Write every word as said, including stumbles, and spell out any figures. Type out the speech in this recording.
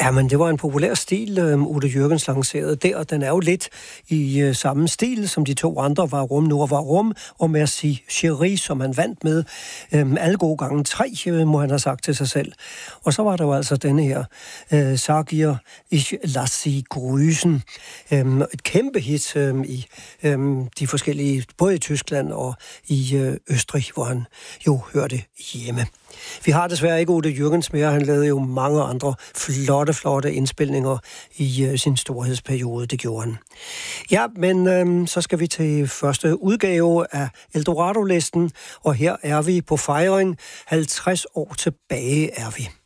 Ja, men det var en populær stil, um, Udo Jürgens lancerede der, og den er jo lidt i uh, samme stil, som de to andre var Rum, Nord var Rum, og Merci Chérie, som han vandt med um, alle gode gange tre, uh, må han have sagt til sig selv. Og så var der jo altså denne her, uh, Sagir Ich lass sie grüßen, um, et kæmpe hit um, i um, de forskellige, både i Tyskland og i uh, Østrig, hvor han jo hørte hjemme. Vi har desværre ikke Udo Jürgens mere. Han lavede jo mange andre flotte, flotte indspilninger i øh, sin storhedsperiode. Det gjorde han. Ja, men øh, så skal vi til første udgave af Eldorado-listen, og her er vi på fejring. halvtreds år tilbage er vi.